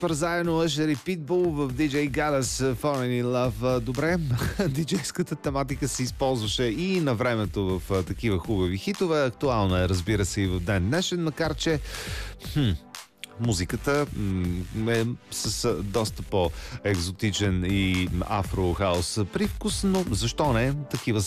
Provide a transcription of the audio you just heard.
Заедно Usher и Pitbull в DJ Gala's Falling in Love. Добре, диджейската тематика се използваше и на времето в такива хубави хитове. Актуална е, разбира се, и в ден днешен, макар че музиката е с доста по-екзотичен и афро-хаус привкус, но защо не? Такива